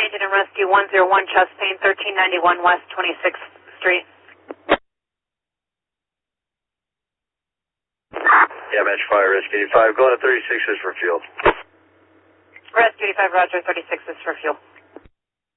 engine and rescue 101 chest pain, 1391 West 26th Street. Yeah, match fire, Rescue 85. Going to 36 is for fuel. Rescue 85, roger, 36 is for fuel.